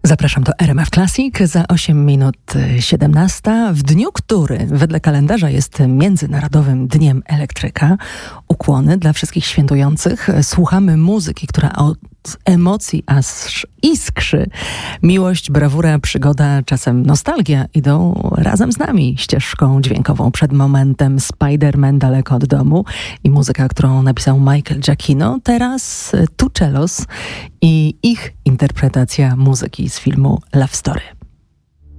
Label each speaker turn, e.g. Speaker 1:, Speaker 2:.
Speaker 1: Zapraszam do RMF Classic za 8 minut 17. W dniu, który wedle kalendarza jest Międzynarodowym Dniem Elektryka, ukłony dla wszystkich świętujących. Słuchamy muzyki, która od emocji aż iskrzy. Miłość, brawura, przygoda, czasem nostalgia idą razem z nami ścieżką dźwiękową. Przed momentem Spider-Man daleko od domu i muzyka, którą napisał Michael Giacchino. Teraz Two Cellos i ich interpretacja muzyki z filmu Love Story.